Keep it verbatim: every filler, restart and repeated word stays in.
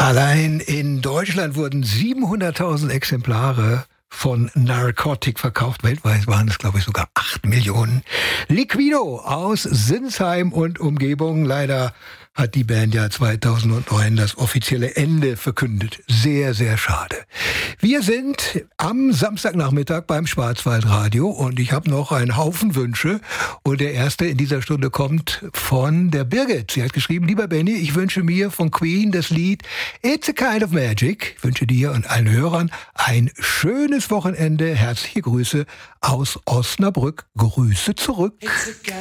Allein in Deutschland wurden siebenhunderttausend Exemplare von Narcotic verkauft. Weltweit waren es, glaube ich, sogar acht Millionen. Liquido aus Sinsheim und Umgebung. Leider hat die Band ja zweitausendneun das offizielle Ende verkündet. Sehr, sehr schade. Wir sind am Samstagnachmittag beim Schwarzwaldradio und ich habe noch einen Haufen Wünsche. Und der erste in dieser Stunde kommt von der Birgit. Sie hat geschrieben: Lieber Benny, ich wünsche mir von Queen das Lied It's a Kind of Magic. Ich wünsche dir und allen Hörern ein schönes Wochenende. Herzliche Grüße aus Osnabrück. Grüße zurück.